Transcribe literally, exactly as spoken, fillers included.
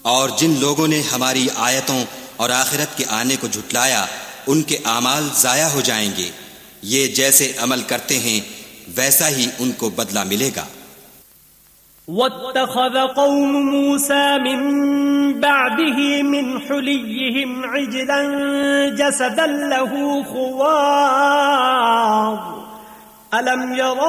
और जिन लोगों ने हमारी आयतों और आखिरत के आने को झुटलाया उनके आमाल जाया हो जाएंगे। ये जैसे अमल करते हैं वैसा ही उनको बदला मिलेगा। वत्तखज़ कौम मूसा मिन बअदिही मिन हुलिय्यिहिम इजलन जसदन लहू खुवार अलम यरौ